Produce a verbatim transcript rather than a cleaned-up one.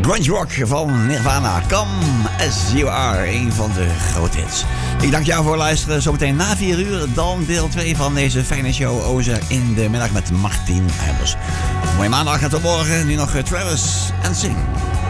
Grunge rock van Nirvana. Come As You Are, een van de grote hits. Ik dank jou voor het luisteren. Zometeen na vier uur dan deel twee van deze fijne show Ozer in de middag met Martin Eibers. Mooie maandag en tot morgen. Nu nog Travis en Sing.